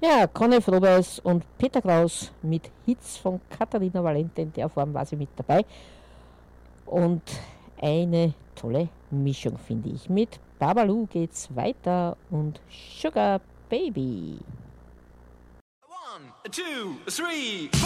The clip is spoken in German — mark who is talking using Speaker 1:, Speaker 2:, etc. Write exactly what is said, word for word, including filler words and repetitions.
Speaker 1: Ja, Conny Frobers und Peter Kraus mit Hits von Katharina Valente, in der Form war sie mit dabei. Und eine tolle Mischung, finde ich. Mit Babalu geht's weiter und Sugar Baby.
Speaker 2: One, two, three.